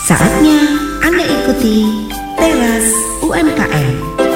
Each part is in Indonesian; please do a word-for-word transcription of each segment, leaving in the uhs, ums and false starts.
Saatnya Anda ikuti Teras U M K M.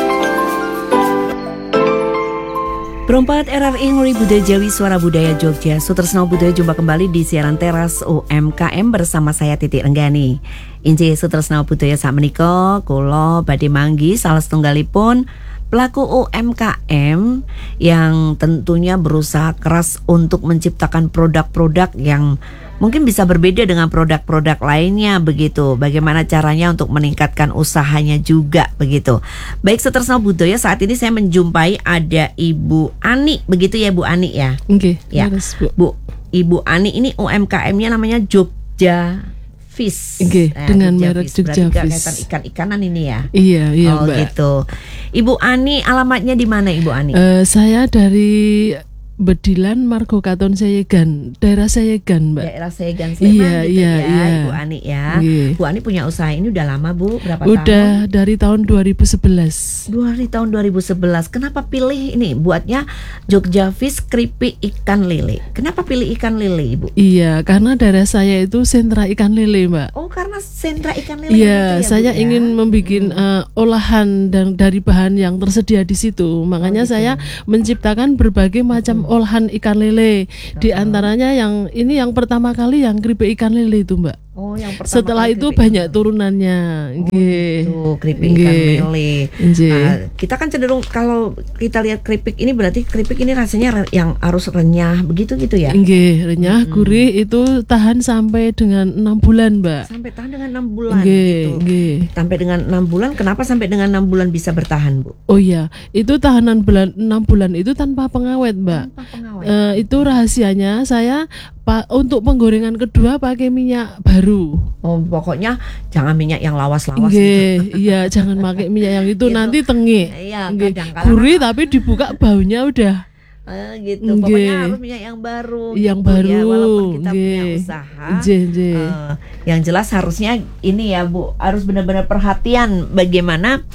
Perempat R R I Nguri Budaya Jawi Suara Budaya Jogja. Sutresno Budaya jumpa kembali di siaran Teras U M K M bersama saya Titik Renggani. Inci Sutresno Budaya sak menika kula badhe manggi salah setunggalipun pelaku U M K M yang tentunya berusaha keras untuk menciptakan produk-produk yang mungkin bisa berbeda dengan produk-produk lainnya begitu. Bagaimana caranya untuk meningkatkan usahanya juga begitu. Baik, Sutresno Budaya, saat ini saya menjumpai ada Ibu Ani, begitu ya Bu Ani ya? Oke, okay, ya. Bu. Bu, Ibu Ani ini U M K M-nya namanya Jogja Fish. Oke, okay, nah, dengan Jogja merek Fish. Jogja Berarti Fish. kaitan ikan-ikanan ini ya? Iya, iya oh, Mbak. Gitu. Ibu Ani, alamatnya di mana Ibu Ani? Uh, saya dari Bedilan, Margo Katon Sayegan, daerah Sayegan, Mbak. Daerah Sayegan Sleman iya, gitu iya, ya, iya. Ibu Ani ya. Iya. Bu Ani punya usaha ini udah lama Bu, berapa Udah tahun? dari tahun dua ribu sebelas. Dari tahun dua ribu sebelas. Kenapa pilih ini buatnya Jogja Fish keripik ikan lele? Kenapa pilih ikan lele, Ibu? Iya, karena daerah saya itu sentra ikan lele, Mbak. Oh, karena sentra ikan lele. Iya, gitu ya, saya Bu, ingin ya? membuat uh, olahan dan dari bahan yang tersedia di situ. Makanya Oh, gitu. saya menciptakan berbagai macam hmm. olahan ikan lele. Di antaranya yang ini yang pertama kali yang keripik ikan lele itu, Mbak. Oh, yang pertama setelah kali itu keripik banyak ikan. turunannya. Oh, Nggih. gitu, keripik ikan lele. Nah, kita kan cenderung kalau kita lihat keripik ini berarti keripik ini rasanya re- yang harus renyah begitu gitu ya? Nggih, renyah, Hmm. gurih, itu tahan sampai dengan enam bulan, Mbak. Sampai tahan dengan enam bulan Nggih, gitu. nggih. Sampai dengan enam bulan, kenapa sampai dengan enam bulan bisa bertahan, Bu? Oh iya, itu tahanan bulan enam bulan itu tanpa pengawet, Mbak. Tanpa pengawet. Eh, itu rahasianya saya pa, untuk penggorengan kedua pakai minyak baru. Oh, pokoknya jangan minyak yang lawas-lawas gitu. Nggih, iya, jangan pakai minyak yang itu Gitu. nanti tengik. Iya, Nggih, kadang-kadang gurih tapi dibuka baunya udah. Eh, gitu. Nggih. Pokoknya harus minyak yang baru. Yang gitu baru. ya, walaupun kita punya Nggih. usaha. Nggih, nggih. eh, yang jelas harusnya ini ya, Bu, harus benar-benar perhatian bagaimana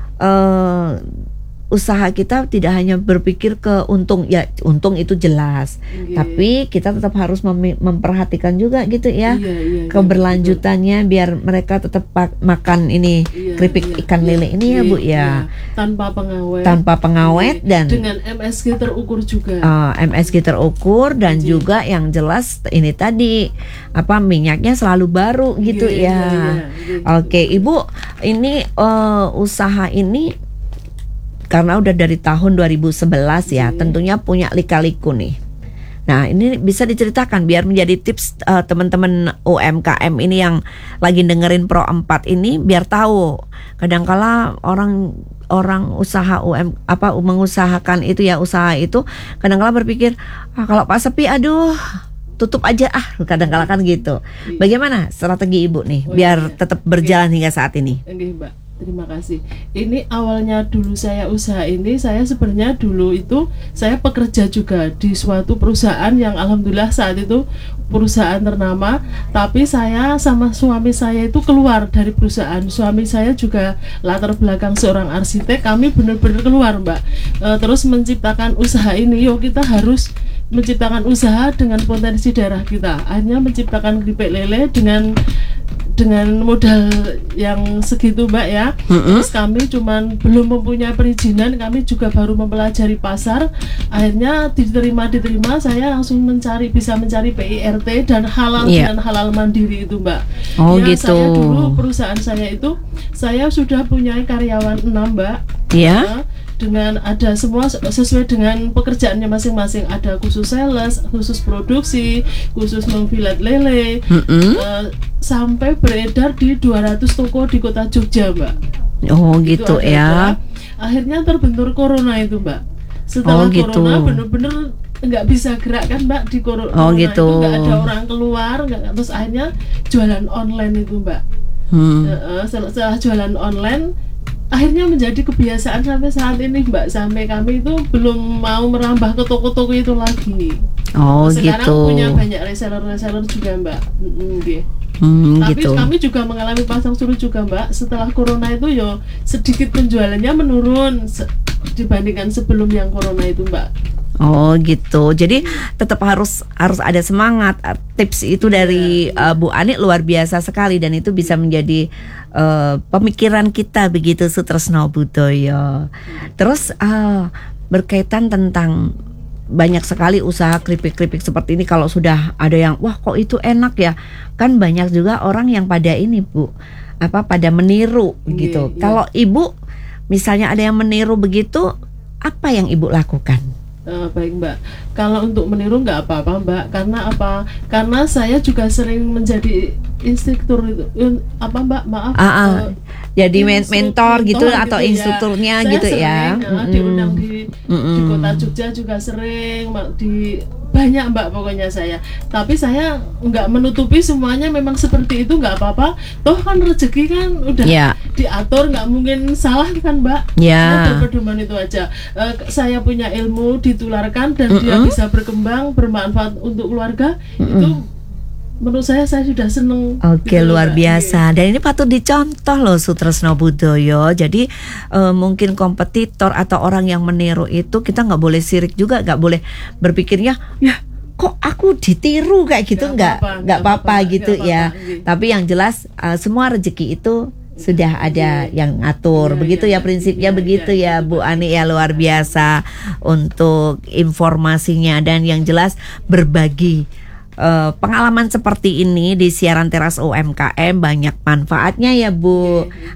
eh usaha kita tidak hanya berpikir ke untung, ya untung itu jelas, Nggih. tapi kita tetap harus mem- memperhatikan juga gitu ya. Iya, iya, iya, keberlanjutannya biar mereka tetap pak- makan ini Iya, keripik iya, ikan iya, lele ini ya, Bu iya, ya. tanpa pengawet. Tanpa pengawet Nggih. dan dengan M S G terukur juga. uh, M S G terukur dan Nggih. juga yang jelas ini tadi apa minyaknya selalu baru gitu Nggih, ya. iya, iya, nggih. Oke, Ibu, ini uh, usaha ini karena udah dari tahun dua ribu sebelas ya, Nggih. tentunya punya lika-liku nih. Nah, ini bisa diceritakan biar menjadi tips uh, teman-teman U M K M ini yang lagi dengerin Pro empat ini biar tahu. Kadangkala orang orang usaha U M apa mengusahakan itu ya, usaha itu kadangkala berpikir, ah, kalau pas sepi aduh tutup aja ah, kadangkala kan gitu. Bagaimana strategi Ibu nih Oh, biar iya. tetap berjalan hingga saat ini? Nggih, Mbak. Terima kasih. Ini awalnya dulu saya usaha ini, saya sebenarnya dulu itu saya pekerja juga di suatu perusahaan yang alhamdulillah saat itu perusahaan ternama, tapi saya sama suami saya itu keluar dari perusahaan. Suami saya juga latar belakang seorang arsitek, kami benar-benar keluar, Mbak. E, terus menciptakan usaha ini, yuk kita harus menciptakan usaha dengan potensi daerah kita. Akhirnya menciptakan keripik lele dengan dengan modal yang segitu, Mbak ya. Mm-mm. Terus kami cuman belum mempunyai perizinan, kami juga baru mempelajari pasar. Akhirnya diterima diterima saya langsung mencari bisa mencari P I R T dan halal Iya. dengan halal mandiri itu, Mbak. Oh, Ya, gitu. saya dulu perusahaan saya itu saya sudah punya karyawan enam, Mbak. Ya. Ya, dengan ada semua sesuai dengan pekerjaannya masing-masing, ada khusus sales, khusus produksi, khusus memfilet lele, Mm-mm. eh, sampai beredar di dua ratus toko di kota Jogja, Mbak. Oh, Itu gitu ada, ya. Mbak. Akhirnya terbentur corona itu, Mbak. Setelah Oh, gitu. corona bener-bener nggak bisa gerak kan, Mbak, di cor- Oh, corona gitu. itu nggak ada orang keluar, nggak, terus akhirnya jualan online itu, Mbak. Hmm. Eh, setelah, setelah jualan online akhirnya menjadi kebiasaan sampai saat ini, Mbak. Sampai kami itu belum mau merambah ke toko-toko itu lagi. Oh, Sekarang gitu. punya banyak reseller-reseller juga, Mbak. Mm-mm, gitu. Hmm, Tapi gitu. kami juga mengalami pasang surut juga, Mbak. Setelah corona itu yo sedikit penjualannya menurun se- dibandingkan sebelum yang corona itu, Mbak. Oh gitu. Jadi tetap harus harus ada semangat. Tips itu dari uh, Bu Ani luar biasa sekali dan itu bisa menjadi uh, pemikiran kita begitu Sutresno Budoyo. Terus uh, berkaitan tentang banyak sekali usaha keripik-keripik seperti ini, kalau sudah ada yang wah kok itu enak ya, kan banyak juga orang yang pada ini Bu, apa pada meniru gitu. Iya, iya. Kalau Ibu misalnya ada yang meniru begitu, apa yang Ibu lakukan? Uh, baik Mbak, kalau untuk meniru nggak apa-apa Mbak, karena apa? Karena saya juga sering menjadi instruktur itu, un- apa Mbak? Maaf. Ah, ah. uh, Jadi men- instru- mentor gitu atau ya. instrukturnya Saya gitu sering, ya. uh, Mm-mm. diundang di di Mm-mm. kota Jogja juga sering, ma- di banyak Mbak pokoknya saya. Tapi saya nggak menutupi semuanya, memang seperti itu nggak apa-apa. Toh kan rezeki kan udah Ya. diatur, nggak mungkin salah kan Mbak. Ya. Saya berpedoman itu aja. Eh, saya punya ilmu ditularkan dan dia Mm-mm. bisa berkembang, bermanfaat untuk keluarga. Itu menurut saya saya sudah seneng. Oke, gitu loh, luar Mbak. biasa. Dan ini patut dicontoh loh Sutresno Budoyo. Jadi eh, mungkin kompetitor atau orang yang meniru itu kita nggak boleh sirik juga, nggak boleh berpikirnya ya kok aku ditiru kayak gitu, Nggak nggak apa-apa, nggak nggak apa-apa apa-apa, gitu nggak ya. apa-apa, iya. Tapi yang jelas eh, semua rezeki itu sudah ada Iya. yang ngatur. Iya, Begitu iya, ya prinsipnya iya, begitu iya, ya betul, Bu Ani ya, luar biasa untuk informasinya dan yang jelas berbagi eh, pengalaman seperti ini di siaran Teras U M K M banyak manfaatnya ya Bu.